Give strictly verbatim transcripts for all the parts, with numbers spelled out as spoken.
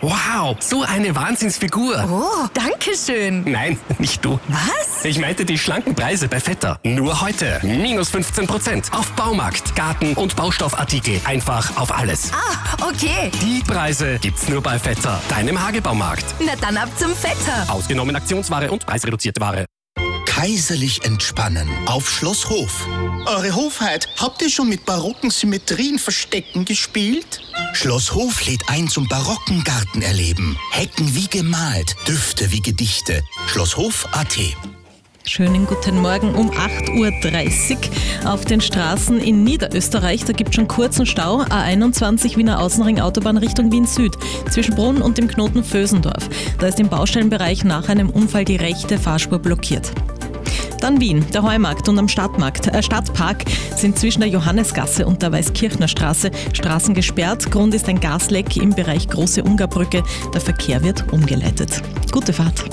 Wow, so eine Wahnsinnsfigur. Oh, danke schön. Nein, nicht du. Was? Ich meinte die schlanken Preise bei Vetter. Nur heute. Minus fünfzehn Prozent auf Baumarkt, Garten- und Baustoffartikel. Einfach auf alles. Ah, okay. Die Preise gibt's nur bei Vetter, deinem Hagebaumarkt. Na dann ab zum Vetter. Ausgenommen Aktionsware und preisreduzierte Ware. Kaiserlich entspannen auf Schloss Hof. Eure Hofheit, habt ihr schon mit barocken Symmetrien Verstecken gespielt? Schloss Hof lädt ein zum barocken Garten erleben. Hecken wie gemalt, Düfte wie Gedichte. Schlosshof punkt a t. Schönen guten Morgen um acht Uhr dreißig auf den Straßen in Niederösterreich. Da gibt es schon kurzen Stau. A einundzwanzig Wiener Außenring Autobahn Richtung Wien Süd zwischen Brunn und dem Knoten Vösendorf. Da ist im Baustellenbereich nach einem Unfall die rechte Fahrspur blockiert. Dann Wien. Der Heumarkt und am Stadtmarkt, äh, Stadtpark sind zwischen der Johannesgasse und der Weißkirchner Straße Straßen gesperrt. Grund ist ein Gasleck im Bereich Große Ungarbrücke. Der Verkehr wird umgeleitet. Gute Fahrt.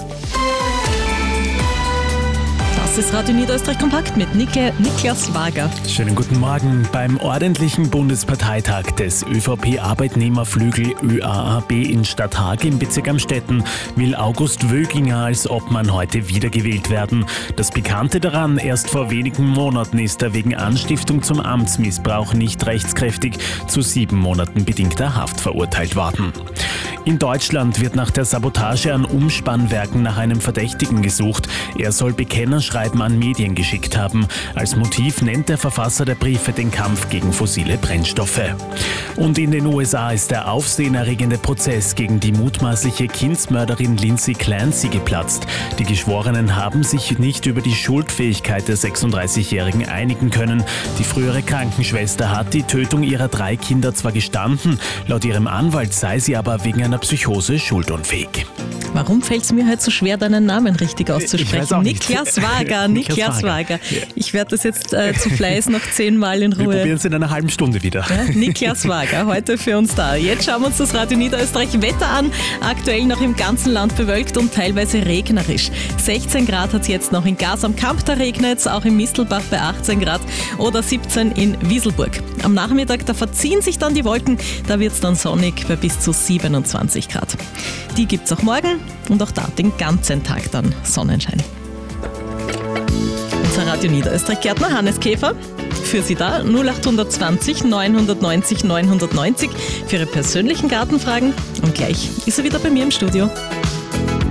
Das ist Radio Niederösterreich Kompakt mit Nicke, Niklas Wager. Schönen guten Morgen. Beim ordentlichen Bundesparteitag des ÖVP-Arbeitnehmerflügel Ö A A B in Stadthag im Bezirk Amstetten will August Wöginger als Obmann heute wiedergewählt werden. Das Pikante daran, erst vor wenigen Monaten ist er wegen Anstiftung zum Amtsmissbrauch nicht rechtskräftig zu sieben Monaten bedingter Haft verurteilt worden. In Deutschland wird nach der Sabotage an Umspannwerken nach einem Verdächtigen gesucht. Er soll Bekennerschreiben an Medien geschickt haben. Als Motiv nennt der Verfasser der Briefe den Kampf gegen fossile Brennstoffe. Und in den U S A ist der aufsehenerregende Prozess gegen die mutmaßliche Kindsmörderin Lindsay Clancy geplatzt. Die Geschworenen haben sich nicht über die Schuldfähigkeit der sechsunddreißigjährigen einigen können. Die frühere Krankenschwester hat die Tötung ihrer drei Kinder zwar gestanden, laut ihrem Anwalt sei sie aber wegen einer Psychose schuldunfähig. Warum fällt es mir heute so schwer, deinen Namen richtig auszusprechen? Niklas Wager, Niklas Wager. Ich werde das jetzt äh, zu Fleiß noch zehnmal in Ruhe. Wir probieren es in einer halben Stunde wieder. Ja, Niklas Wager, heute für uns da. Jetzt schauen wir uns das Radio Niederösterreich Wetter an. Aktuell noch im ganzen Land bewölkt und teilweise regnerisch. sechzehn Grad hat es jetzt noch in Gas am Kamp, da regnet es, auch in Mistelbach bei achtzehn Grad oder siebzehn in Wieselburg. Am Nachmittag, da verziehen sich dann die Wolken, da wird es dann sonnig bei bis zu siebenundzwanzig Grad. Die gibt es auch morgen und auch da den ganzen Tag dann Sonnenschein. Unser Radio Niederösterreich Gärtner Hannes Käfer für Sie da null acht zwanzig neunhundertneunzig neunhundertneunzig für Ihre persönlichen Gartenfragen und gleich ist er wieder bei mir im Studio.